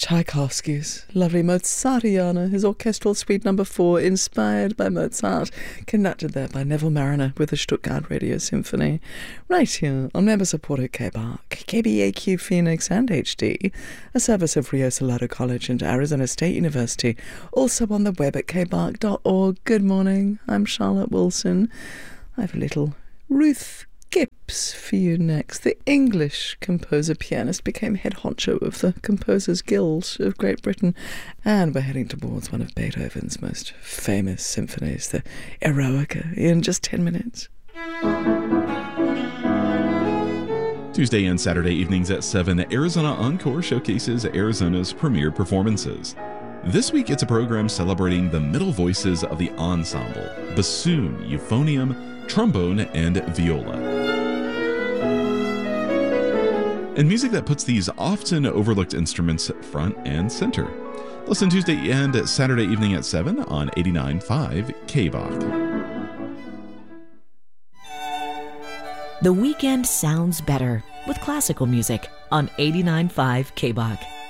Tchaikovsky's lovely Mozartiana, his orchestral suite number 4, inspired by Mozart, conducted there by Neville Mariner with the Stuttgart Radio Symphony, right here on member-supported KBAQ, KBAQ Phoenix and HD, a service of Rio Salado College and Arizona State University, also on the web at kbark.org. Good morning, I'm Charlotte Wilson. I have a little Ruth Gibbs for you next. The English composer-pianist became head honcho of the Composers Guild of Great Britain, and we're heading towards one of Beethoven's most famous symphonies, the Eroica, in just 10 minutes. Tuesday and Saturday evenings at 7, Arizona Encore showcases Arizona's premier performances. This week it's a program celebrating the middle voices of the ensemble: bassoon, euphonium, trombone, and viola. And music that puts these often overlooked instruments front and center. Listen Tuesday and Saturday evening at 7 on 89.5 KBAQ. The weekend sounds better with classical music on 89.5 KBAQ.